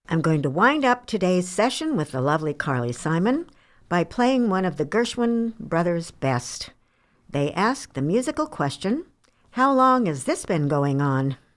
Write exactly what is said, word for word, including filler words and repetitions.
I'm going to wind up today's session with the lovely Carly Simon by playing one of the Gershwin brothers' best. They ask the musical question, how long has this been going on?